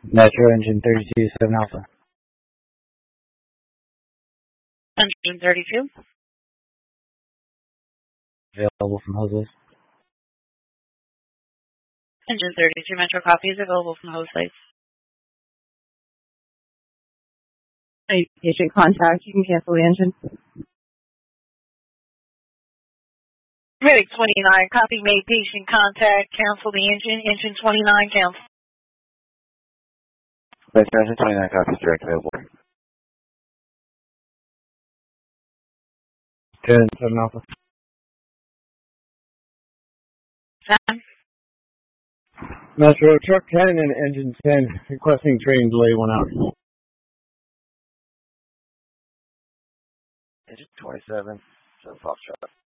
Metro engine 32, 7 Alpha. Engine 32. Available from hoses. Engine 32 Metro copy is available from host sites. Hey, patient contact. You can cancel the engine. Medic 29, copy made patient contact, cancel the engine. Engine 29, cancel. Metro engine 29, copy, direct available. 10, 7 Alpha. Sam? Metro truck 10 and engine 10 requesting train delay 1 hour. Engine 27, 7 Foxtrot.